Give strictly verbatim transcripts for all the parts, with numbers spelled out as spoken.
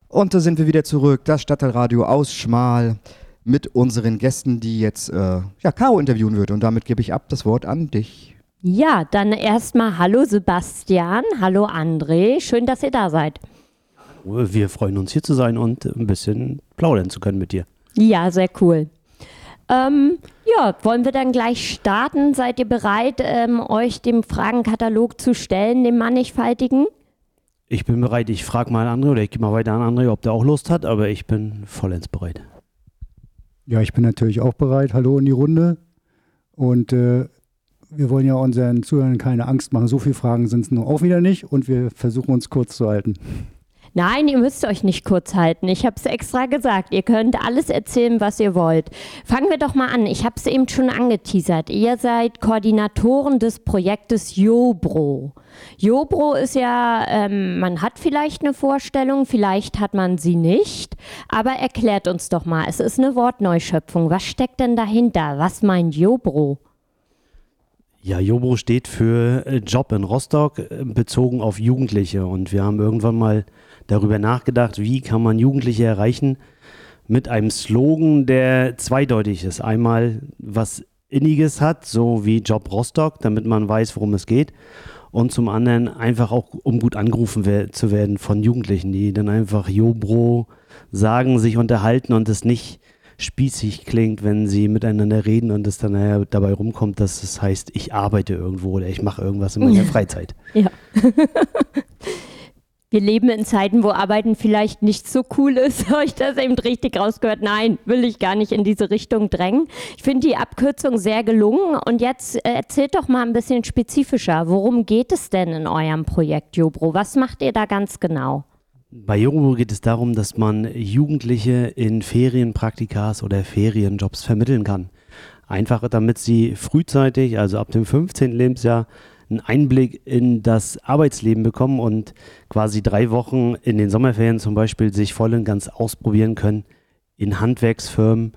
Und da sind wir wieder zurück, das Stadtteilradio aus Schmal mit unseren Gästen, die jetzt äh, ja, Caro interviewen wird. Und damit gebe ich ab das Wort an dich. Ja, dann erstmal hallo Sebastian, hallo André, schön, dass ihr da seid. Wir freuen uns hier zu sein und ein bisschen plaudern zu können mit dir. Ja, sehr cool. Ähm, ja, wollen wir dann gleich starten? Seid ihr bereit, ähm, euch dem Fragenkatalog zu stellen, dem mannigfaltigen? Ich bin bereit, ich frage mal André oder ich gebe mal weiter an André, ob der auch Lust hat, aber ich bin vollends bereit. Ja, ich bin natürlich auch bereit. Hallo in die Runde. Und äh, wir wollen ja unseren Zuhörern keine Angst machen. So viele Fragen sind es nur auch wieder nicht und wir versuchen uns kurz zu halten. Nein, ihr müsst euch nicht kurz halten. Ich habe es extra gesagt. Ihr könnt alles erzählen, was ihr wollt. Fangen wir doch mal an. Ich habe es eben schon angeteasert. Ihr seid Koordinatoren des Projektes Jobro. Jobro ist ja, ähm, man hat vielleicht eine Vorstellung, vielleicht hat man sie nicht. Aber erklärt uns doch mal. Es ist eine Wortneuschöpfung. Was steckt denn dahinter? Was meint Jobro? Ja, Jobro steht für Job in Rostock, bezogen auf Jugendliche. Und wir haben irgendwann mal darüber nachgedacht, wie kann man Jugendliche erreichen mit einem Slogan, der zweideutig ist. Einmal was Inniges hat, so wie Job Rostock, damit man weiß, worum es geht. Und zum anderen einfach auch, um gut angerufen we- zu werden von Jugendlichen, die dann einfach Jobro sagen, sich unterhalten und es nicht spießig klingt, wenn sie miteinander reden und es dann äh, dabei rumkommt, dass es heißt, ich arbeite irgendwo oder ich mache irgendwas in meiner Freizeit. Ja. Wir leben in Zeiten, wo Arbeiten vielleicht nicht so cool ist. Habe ich das eben richtig rausgehört? Nein, will ich gar nicht in diese Richtung drängen. Ich finde die Abkürzung sehr gelungen. Und jetzt äh, erzählt doch mal ein bisschen spezifischer. Worum geht es denn in eurem Projekt Jobro? Was macht ihr da ganz genau? Bei Jobro geht es darum, dass man Jugendliche in Ferienpraktikas oder Ferienjobs vermitteln kann. Einfach damit sie frühzeitig, also ab dem fünfzehnten Lebensjahr, einen Einblick in das Arbeitsleben bekommen und quasi drei Wochen in den Sommerferien zum Beispiel sich voll und ganz ausprobieren können in Handwerksfirmen,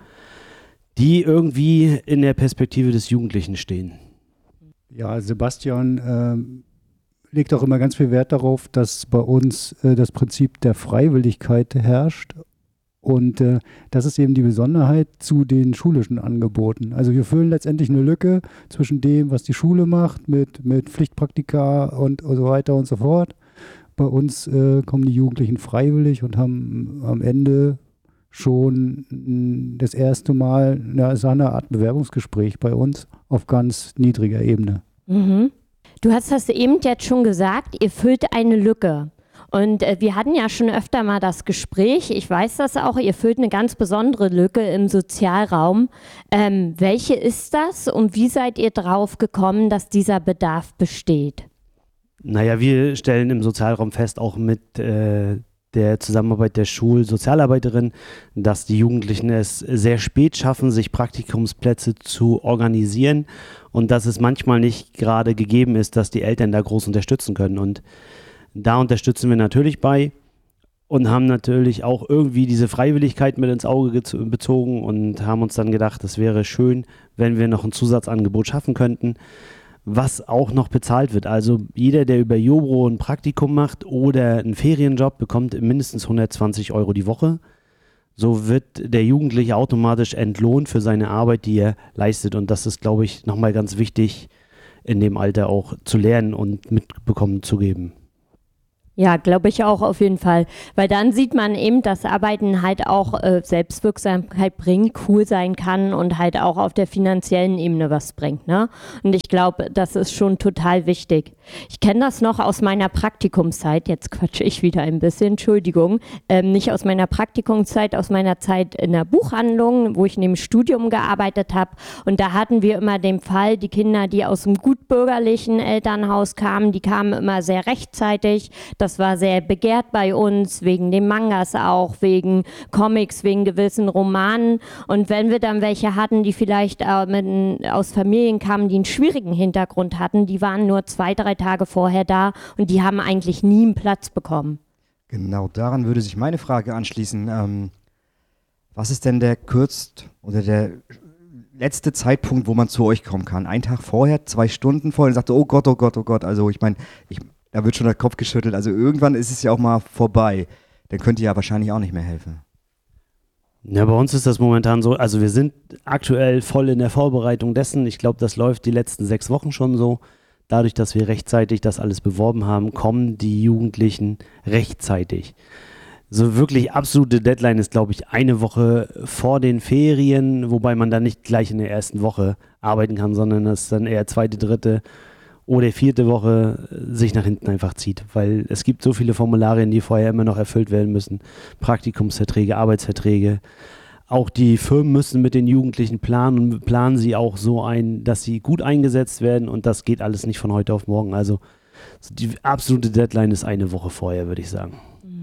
die irgendwie in der Perspektive des Jugendlichen stehen. Ja, Sebastian ähm legt auch immer ganz viel Wert darauf, dass bei uns äh, das Prinzip der Freiwilligkeit herrscht. Und äh, das ist eben die Besonderheit zu den schulischen Angeboten. Also wir füllen letztendlich eine Lücke zwischen dem, was die Schule macht, mit, mit Pflichtpraktika und, und so weiter und so fort. Bei uns äh, kommen die Jugendlichen freiwillig und haben am Ende schon mh, das erste Mal na, so eine Art Bewerbungsgespräch bei uns auf ganz niedriger Ebene. Mhm. Du hast das eben jetzt schon gesagt, ihr füllt eine Lücke. Und äh, wir hatten ja schon öfter mal das Gespräch, ich weiß das auch, ihr füllt eine ganz besondere Lücke im Sozialraum. Ähm, welche ist das und wie seid ihr drauf gekommen, dass dieser Bedarf besteht? Naja, wir stellen im Sozialraum fest, auch mit äh, der Zusammenarbeit der Schulsozialarbeiterin, dass die Jugendlichen es sehr spät schaffen, sich Praktikumsplätze zu organisieren und dass es manchmal nicht gerade gegeben ist, dass die Eltern da groß unterstützen können. Und da unterstützen wir natürlich bei und haben natürlich auch irgendwie diese Freiwilligkeit mit ins Auge gez- bezogen und haben uns dann gedacht, es wäre schön, wenn wir noch ein Zusatzangebot schaffen könnten, was auch noch bezahlt wird. Also jeder, der über Jobro ein Praktikum macht oder einen Ferienjob, bekommt mindestens hundertzwanzig Euro die Woche. So wird der Jugendliche automatisch entlohnt für seine Arbeit, die er leistet. Und das ist, glaube ich, nochmal ganz wichtig, in dem Alter auch zu lernen und mitbekommen zu geben. Ja, glaube ich auch auf jeden Fall, weil dann sieht man eben, dass Arbeiten halt auch äh, Selbstwirksamkeit bringt, cool sein kann und halt auch auf der finanziellen Ebene was bringt, ne? Und ich glaube, das ist schon total wichtig. Ich kenne das noch aus meiner Praktikumszeit, jetzt quatsche ich wieder ein bisschen, Entschuldigung, ähm, nicht aus meiner Praktikumszeit, aus meiner Zeit in der Buchhandlung, wo ich neben Studium gearbeitet habe und da hatten wir immer den Fall, die Kinder, die aus einem gutbürgerlichen Elternhaus kamen, die kamen immer sehr rechtzeitig. Das war sehr begehrt bei uns, wegen den Mangas auch, wegen Comics, wegen gewissen Romanen. Und wenn wir dann welche hatten, die vielleicht äh, mit, aus Familien kamen, die einen schwierigen Hintergrund hatten, die waren nur zwei, drei Tage vorher da und die haben eigentlich nie einen Platz bekommen. Genau, daran würde sich meine Frage anschließen. Ähm, was ist denn der kürzt oder der letzte Zeitpunkt, wo man zu euch kommen kann? Ein Tag vorher, zwei Stunden vorher und sagt, oh Gott, oh Gott, oh Gott. Also ich meine, ich Da wird schon der Kopf geschüttelt. Also irgendwann ist es ja auch mal vorbei. dann könnt ihr ja wahrscheinlich auch nicht mehr helfen. Ja, bei uns ist das momentan so, also wir sind aktuell voll in der Vorbereitung dessen. Ich glaube, das läuft die letzten sechs Wochen schon so. Dadurch, dass wir rechtzeitig das alles beworben haben, kommen die Jugendlichen rechtzeitig. So wirklich absolute Deadline ist, glaube ich, eine Woche vor den Ferien, wobei man dann nicht gleich in der ersten Woche arbeiten kann, sondern das dann eher zweite, dritte oder vierte Woche sich nach hinten einfach zieht, weil es gibt so viele Formularien, die vorher immer noch erfüllt werden müssen. Praktikumsverträge, Arbeitsverträge. Auch die Firmen müssen mit den Jugendlichen planen und planen sie auch so ein, dass sie gut eingesetzt werden und das geht alles nicht von heute auf morgen. Also die absolute Deadline ist eine Woche vorher, würde ich sagen.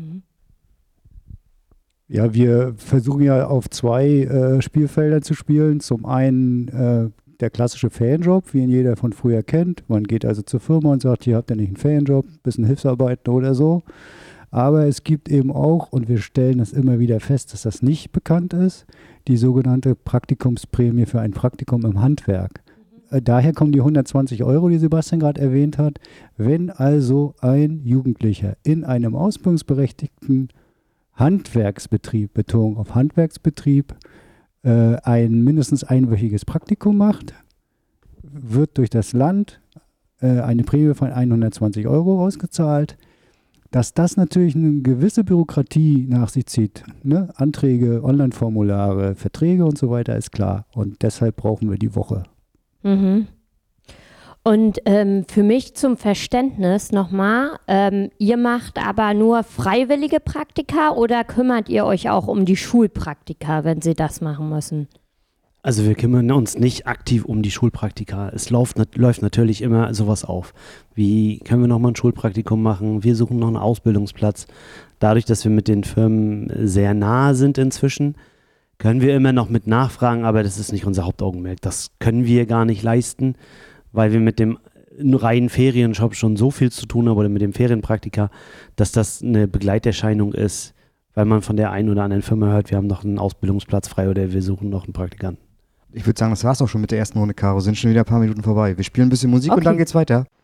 Ja, wir versuchen ja auf zwei äh, Spielfelder zu spielen. Zum einen äh, der klassische Ferienjob, wie ihn jeder von früher kennt. Man geht also zur Firma und sagt, hier habt ihr nicht einen Ferienjob, ein bisschen Hilfsarbeiten oder so. Aber es gibt eben auch, und wir stellen das immer wieder fest, dass das nicht bekannt ist, die sogenannte Praktikumsprämie für ein Praktikum im Handwerk. Mhm. Daher kommen die hundertzwanzig Euro, die Sebastian gerade erwähnt hat. Wenn also ein Jugendlicher in einem ausbildungsberechtigten Handwerksbetrieb, Betonung auf Handwerksbetrieb, äh, ein mindestens einwöchiges Praktikum macht, wird durch das Land äh, eine Prämie von hundertzwanzig Euro ausgezahlt. Dass das natürlich eine gewisse Bürokratie nach sich zieht, ne? Anträge, Online-Formulare, Verträge und so weiter, ist klar. Und deshalb brauchen wir die Woche. Mhm. Und ähm, für mich zum Verständnis nochmal, ähm, ihr macht aber nur freiwillige Praktika oder kümmert ihr euch auch um die Schulpraktika, wenn sie das machen müssen? Also wir kümmern uns nicht aktiv um die Schulpraktika. Es läuft, läuft natürlich immer sowas auf. Wie können wir nochmal ein Schulpraktikum machen? Wir suchen noch einen Ausbildungsplatz. Dadurch, dass wir mit den Firmen sehr nahe sind inzwischen, können wir immer noch mit nachfragen, aber das ist nicht unser Hauptaugenmerk. Das können wir gar nicht leisten, weil wir mit dem reinen Ferienjob schon so viel zu tun haben oder mit dem Ferienpraktika, dass das eine Begleiterscheinung ist, weil man von der einen oder anderen Firma hört, wir haben noch einen Ausbildungsplatz frei oder wir suchen noch einen Praktikanten. Ich würde sagen, das war's auch schon mit der ersten Runde, Caro. Sind schon wieder ein paar Minuten vorbei. Wir spielen ein bisschen Musik Okay. und dann geht's weiter.